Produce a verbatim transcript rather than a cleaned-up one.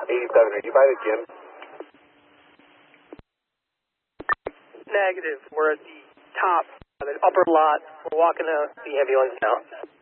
eighty-seven, are you by the gym? Negative. We're at the top, the upper lot. We're walking to the ambulance now.